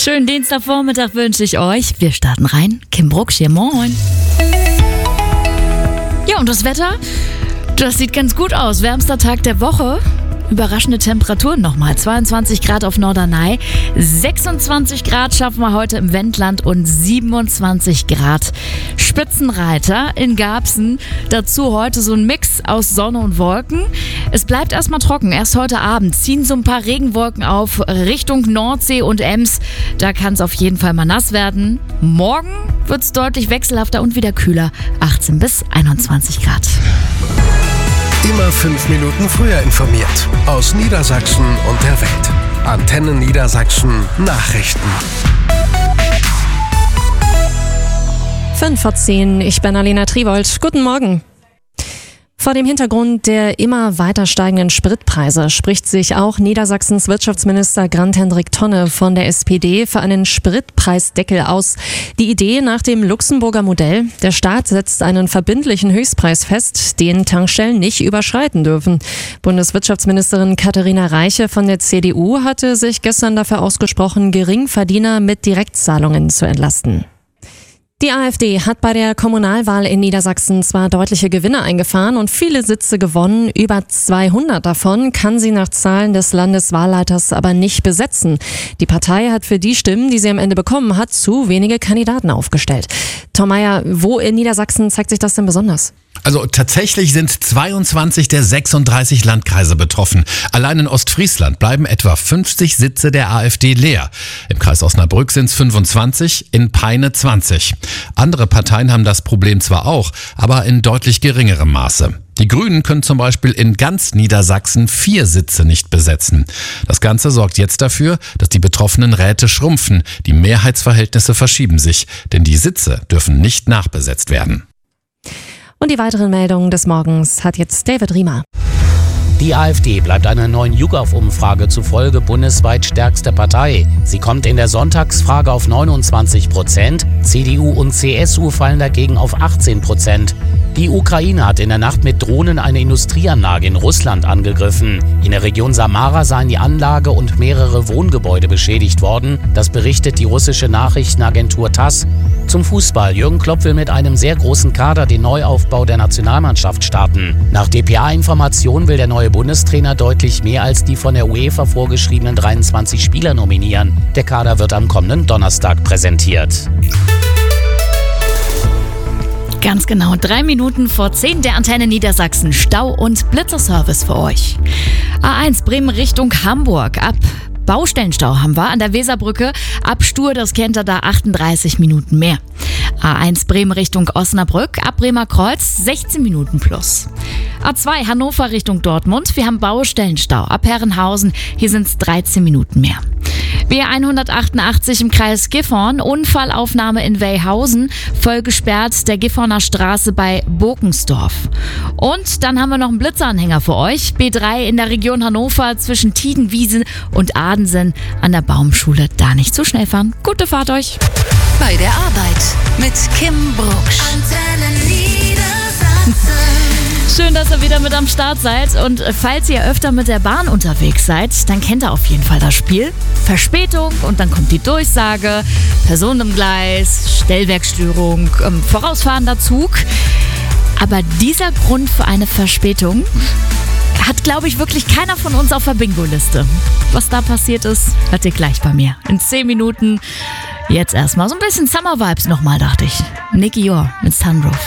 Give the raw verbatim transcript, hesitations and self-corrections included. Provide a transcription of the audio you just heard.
Schönen Dienstagvormittag wünsche ich euch. Wir starten rein. Kim Brucksch hier, moin. Ja, und das Wetter? Das sieht ganz gut aus. Wärmster Tag der Woche. Überraschende Temperaturen nochmal. zweiundzwanzig Grad auf Norderney, sechsundzwanzig Grad schaffen wir heute im Wendland und siebenundzwanzig Grad Spitzenreiter in Garbsen. Dazu heute so ein Mix aus Sonne und Wolken. Es bleibt erstmal trocken. Erst heute Abend ziehen so ein paar Regenwolken auf Richtung Nordsee und Ems. Da kann es auf jeden Fall mal nass werden. Morgen wird es deutlich wechselhafter und wieder kühler. achtzehn bis einundzwanzig Grad. Immer fünf Minuten früher informiert. Aus Niedersachsen und der Welt. Antenne Niedersachsen Nachrichten. fünf vor zehn, ich bin Alena Triwold. Guten Morgen. Vor dem Hintergrund der immer weiter steigenden Spritpreise spricht sich auch Niedersachsens Wirtschaftsminister Grant-Hendrik Tonne von der S P D für einen Spritpreisdeckel aus. Die Idee nach dem Luxemburger Modell: Der Staat setzt einen verbindlichen Höchstpreis fest, den Tankstellen nicht überschreiten dürfen. Bundeswirtschaftsministerin Katharina Reiche von der C D U hatte sich gestern dafür ausgesprochen, Geringverdiener mit Direktzahlungen zu entlasten. Die AfD hat bei der Kommunalwahl in Niedersachsen zwar deutliche Gewinne eingefahren und viele Sitze gewonnen, über zweihundert davon kann sie nach Zahlen des Landeswahlleiters aber nicht besetzen. Die Partei hat für die Stimmen, die sie am Ende bekommen hat, zu wenige Kandidaten aufgestellt. Tom Meyer, wo in Niedersachsen zeigt sich das denn besonders? Also tatsächlich sind zweiundzwanzig der sechsunddreißig Landkreise betroffen. Allein in Ostfriesland bleiben etwa fünfzig Sitze der AfD leer. Im Kreis Osnabrück sind es fünfundzwanzig, in Peine zwanzig. Andere Parteien haben das Problem zwar auch, aber in deutlich geringerem Maße. Die Grünen können zum Beispiel in ganz Niedersachsen vier Sitze nicht besetzen. Das Ganze sorgt jetzt dafür, dass die betroffenen Räte schrumpfen. Die Mehrheitsverhältnisse verschieben sich, denn die Sitze dürfen nicht nachbesetzt werden. Und die weiteren Meldungen des Morgens hat jetzt David Riemer. Die AfD bleibt einer neuen YouGov-Umfrage zufolge bundesweit stärkste Partei. Sie kommt in der Sonntagsfrage auf neunundzwanzig Prozent. C D U und C S U fallen dagegen auf achtzehn Prozent. Die Ukraine hat in der Nacht mit Drohnen eine Industrieanlage in Russland angegriffen. In der Region Samara seien die Anlage und mehrere Wohngebäude beschädigt worden. Das berichtet die russische Nachrichtenagentur TASS. Zum Fußball. Jürgen Klopp will mit einem sehr großen Kader den Neuaufbau der Nationalmannschaft starten. Nach D P A-Informationen will der neue Bundestrainer deutlich mehr als die von der UEFA vorgeschriebenen dreiundzwanzig Spieler nominieren. Der Kader wird am kommenden Donnerstag präsentiert. Ganz genau, drei Minuten vor zehn der Antenne Niedersachsen. Stau- und Blitzerservice für euch. A eins Bremen Richtung Hamburg. Ab Baustellenstau haben wir an der Weserbrücke. Ab Stur, das kennt ihr da, achtunddreißig Minuten mehr. A eins Bremen Richtung Osnabrück, ab Bremer Kreuz sechzehn Minuten plus. A zwei Hannover Richtung Dortmund, wir haben Baustellenstau. Ab Herrenhausen, hier sind es dreizehn Minuten mehr. B hundertachtundachtzig im Kreis Gifhorn, Unfallaufnahme in Weyhausen, voll gesperrt der Gifhorner Straße bei Bokensdorf. Und dann haben wir noch einen Blitzeranhänger für euch. B drei in der Region Hannover zwischen Tiedenwiese und Adensen an der Baumschule. Da nicht zu schnell fahren. Gute Fahrt euch. Bei der Arbeit mit Kim Brucksch. Antenne Niedersachsen. Schön, dass ihr wieder mit am Start seid. Und falls ihr öfter mit der Bahn unterwegs seid, dann kennt ihr auf jeden Fall das Spiel. Verspätung und dann kommt die Durchsage, Person im Gleis, Stellwerksstörung, ähm, vorausfahrender Zug. Aber dieser Grund für eine Verspätung hat, glaube ich, wirklich keiner von uns auf der Bingo-Liste. Was da passiert ist, hört ihr gleich bei mir. In zehn Minuten. Jetzt erstmal so ein bisschen Summer-Vibes nochmal, dachte ich. Nicky Yor mit Sunroof.